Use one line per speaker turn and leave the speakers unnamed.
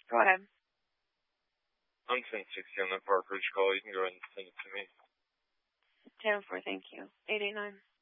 Go ahead.
I'm 1060 on that Park Ridge call. You can go ahead and send it to me.
10-4, thank you. 889.